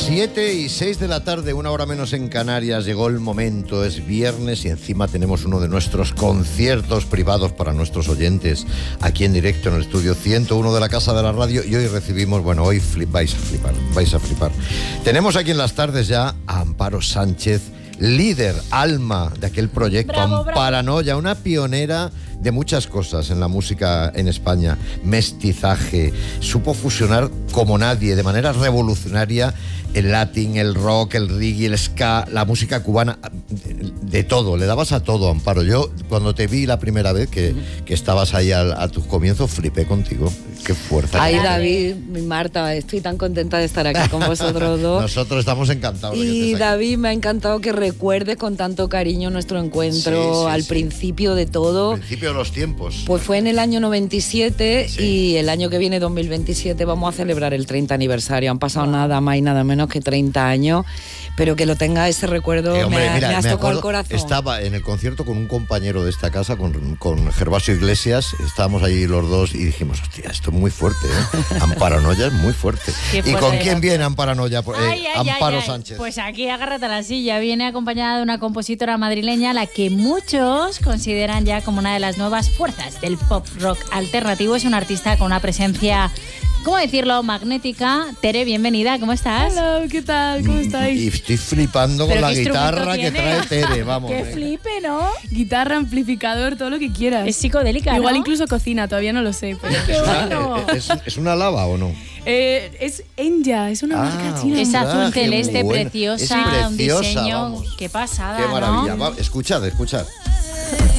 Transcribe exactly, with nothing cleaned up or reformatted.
siete y seis de la tarde, una hora menos en Canarias, llegó el momento, es viernes y encima tenemos uno de nuestros conciertos privados para nuestros oyentes, aquí en directo en el estudio ciento uno de la Casa de la Radio, y hoy recibimos, bueno, hoy flip, vais a flipar, vais a flipar. Tenemos aquí en las tardes ya a Amparo Sánchez, líder, alma de aquel proyecto Bravo, Amparanoia, una pionera de muchas cosas en la música en España, mestizaje, supo fusionar como nadie, de manera revolucionaria, el latín, el rock, el reggae, el ska, la música cubana, de todo, le dabas a todo, Amparo. Yo cuando te vi la primera vez que, que estabas ahí a, a tus comienzos, flipé contigo. Qué fuerza. Ay, David y Marta, estoy tan contenta de estar aquí con vosotros dos. Nosotros estamos encantados. Y David, me ha encantado que recuerde con tanto cariño nuestro encuentro Sí, sí, al sí. principio de todo. Al principio de los tiempos. Pues fue en el año noventa y siete Sí. y el año que viene, dos mil veintisiete, vamos a celebrar el treinta aniversario. Han pasado nada más y nada menos que treinta años, pero que lo tenga ese recuerdo, Eh, hombre, me, ha- mira, me has me tocado el acuerdo, corazón. estaba en el concierto con un compañero de esta casa, con, con Gervasio Iglesias, estábamos ahí los dos y dijimos, hostia, esto es muy fuerte, ¿eh? Amparanoia es muy fuerte. Qué ¿Y fuerte. con quién viene Amparanoia? Eh, Ay, ay, Amparo ay, ay. Sánchez. Pues aquí agárrate a la silla. Viene acompañada de una compositora madrileña, la que muchos consideran ya como una de las nuevas fuerzas del pop rock alternativo. Es una artista con una presencia, ¿cómo decirlo?, magnética. Tere, bienvenida, ¿cómo estás? Hola, ¿qué tal? ¿Cómo Y estáis? estoy flipando con ¿Pero la qué instrumento guitarra que tiene? trae Tere, vamos. ¡Qué venga. flipe, ¿no? Guitarra, amplificador, todo lo que quieras. Es psicodélica, Igual ¿no? incluso cocina, todavía no lo sé. Pero... ¡Qué ¿Es una, bueno! eh, es, es una lava o no? Eh, es Enya, es una Ah, marca china. Es azul Ah, qué celeste, bueno. preciosa, Es un preciosa, diseño. vamos. Qué pasada, Qué maravilla. ¿no? Va, escuchad, escuchad.